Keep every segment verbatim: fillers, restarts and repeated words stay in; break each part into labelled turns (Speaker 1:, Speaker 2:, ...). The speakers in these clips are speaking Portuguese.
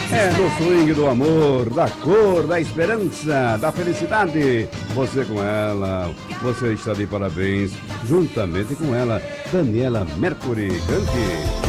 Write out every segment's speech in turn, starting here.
Speaker 1: É no swing do amor, da cor, da esperança, da felicidade. Você com ela, você está de parabéns. Juntamente com ela, Daniela Mercury. Cante.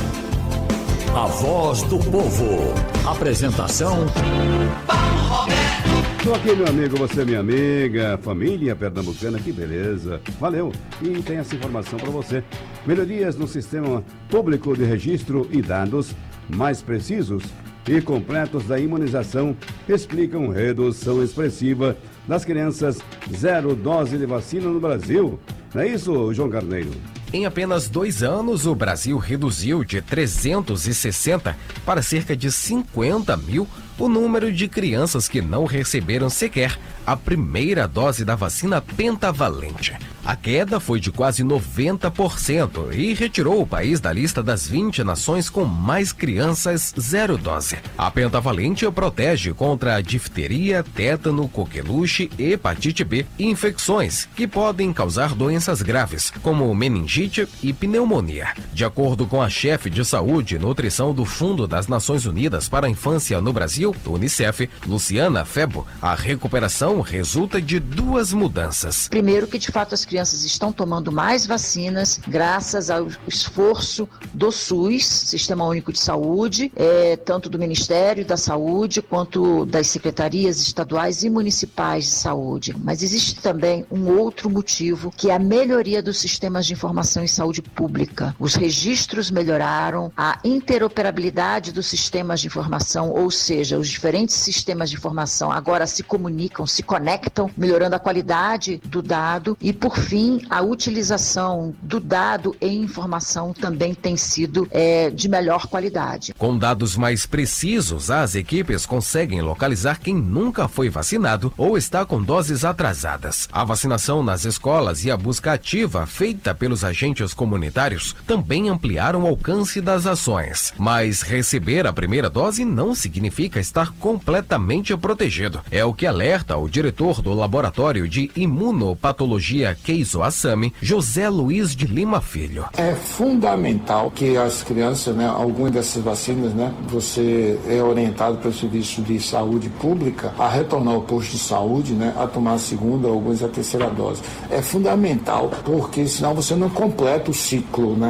Speaker 2: A voz do povo. Apresentação Paulo Roberto.
Speaker 1: Tô aqui, meu amigo, você minha amiga, família pernambucana, que beleza. Valeu. E tem essa informação para você. Melhorias no sistema público de registro e dados mais precisos e completos da imunização explicam redução expressiva das crianças zero dose de vacina no Brasil. Não é isso, João Carneiro?
Speaker 3: Em apenas dois anos, o Brasil reduziu de trezentos e sessenta para cerca de cinquenta mil o número de crianças que não receberam sequer a primeira dose da vacina pentavalente. A queda foi de quase noventa por cento e retirou o país da lista das vinte nações com mais crianças zero dose. A pentavalente protege contra a difteria, tétano, coqueluche, hepatite B e infecções que podem causar doenças graves, como meningite e pneumonia. De acordo com a chefe de saúde e nutrição do Fundo das Nações Unidas para a Infância no Brasil, Unicef, Luciana Febo, a recuperação resulta de duas mudanças.
Speaker 4: Primeiro, que de fato as crianças estão tomando mais vacinas graças ao esforço do SUS, Sistema Único de Saúde, é, tanto do Ministério da Saúde quanto das secretarias estaduais e municipais de saúde. Mas existe também um outro motivo, que é a melhoria dos sistemas de informação em saúde pública. Os registros melhoraram, a interoperabilidade dos sistemas de informação, ou seja, os diferentes sistemas de informação agora se comunicam, se conectam, melhorando a qualidade do dado e, por fim, a utilização do dado e informação também tem sido é, de melhor qualidade.
Speaker 3: Com dados mais precisos, as equipes conseguem localizar quem nunca foi vacinado ou está com doses atrasadas. A vacinação nas escolas e a busca ativa feita pelos agentes comunitários também ampliaram o alcance das ações. Mas receber a primeira dose não significa estar completamente protegido. É o que alerta o diretor do Laboratório de Imunopatologia Keizo Asami, José Luiz de Lima Filho.
Speaker 5: É fundamental que as crianças, né, algumas dessas vacinas, né, você é orientado pelo Serviço de Saúde Pública a retornar ao posto de saúde, né, a tomar a segunda, alguns a terceira dose. É fundamental, porque senão você não completa o ciclo, né?